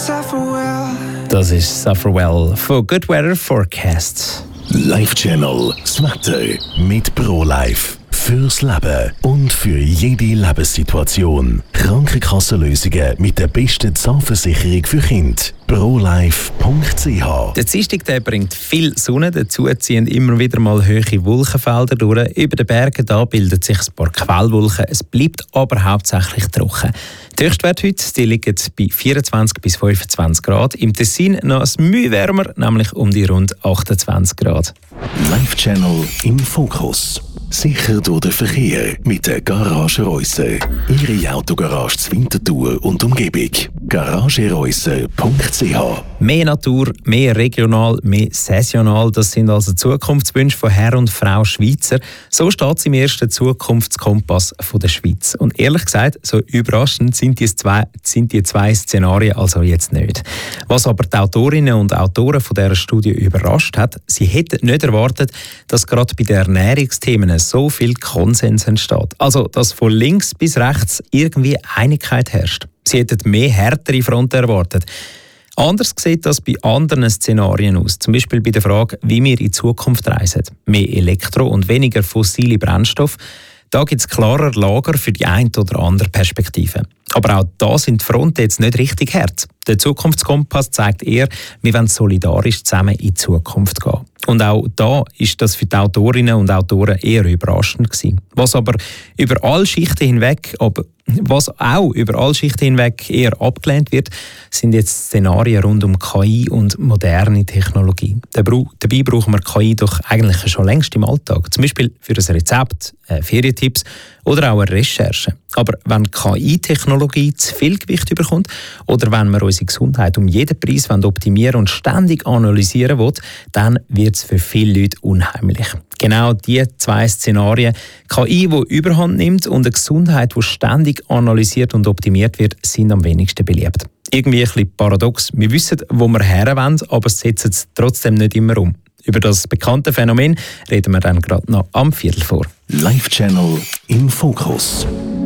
Das ist Sufferwell von Good Weather Forecast. Live Channel, das Wetter mit ProLife. Fürs Leben und für jede Lebenssituation. Krankenkassenlösungen mit der besten Zahnversicherung für Kinder. ProLife.ch. Der Dienstag, der bringt viel Sonne, dazu ziehen immer wieder mal hohe Wolkenfelder durch. Über den Bergen da bilden sich ein paar Quellwolken, es bleibt aber hauptsächlich trocken. Die Höchstwerte heute die liegen bei 24 bis 25 Grad. Im Tessin noch ein Mühe wärmer, nämlich um die rund 28 Grad. Live Channel im Fokus. Sicher durch den Verkehr mit der Garage Reusser. Ihre Autogarage zur Winterthur und Umgebung. garagereusser.ch. Mehr Natur, mehr regional, mehr saisonal, das sind also Zukunftswünsche von Herr und Frau Schweizer. So steht es im ersten Zukunftskompass von der Schweiz. Und ehrlich gesagt, so überraschend sind die zwei Szenarien also jetzt nicht. Was aber die Autorinnen und Autoren von dieser Studie überrascht hat, sie hätten nicht erwartet, dass gerade bei den Ernährungsthemen so viel Konsens entsteht. Also, dass von links bis rechts irgendwie Einigkeit herrscht. Sie hätten mehr härtere Fronten erwartet. Anders sieht das bei anderen Szenarien aus. Zum Beispiel bei der Frage, wie wir in Zukunft reisen. Mehr Elektro- und weniger fossile Brennstoffe. Da gibt es klarer Lager für die eine oder andere Perspektive. Aber auch da sind die Fronten jetzt nicht richtig hart. Der Zukunftskompass zeigt eher, wir wollen solidarisch zusammen in die Zukunft gehen. Und auch da ist das für die Autorinnen und Autoren eher überraschend gewesen. Was auch über alle Schichten hinweg eher abgelehnt wird, sind jetzt Szenarien rund um KI und moderne Technologie. Dabei brauchen wir KI doch eigentlich schon längst im Alltag. Zum Beispiel für ein Rezept, Ferientipps oder auch eine Recherche. Aber wenn KI-Technologie zu viel Gewicht bekommt oder wenn wir unsere Gesundheit um jeden Preis optimieren und ständig analysieren wollen, dann wird es für viele Leute unheimlich. Genau diese zwei Szenarien, KI, die Überhand nimmt und eine Gesundheit, die ständig analysiert und optimiert wird, sind am wenigsten beliebt. Irgendwie ein bisschen paradox. Wir wissen, wo wir her wollen, aber setzen es trotzdem nicht immer um. Über das bekannte Phänomen reden wir dann gerade noch am Viertel vor. Live Channel im Fokus.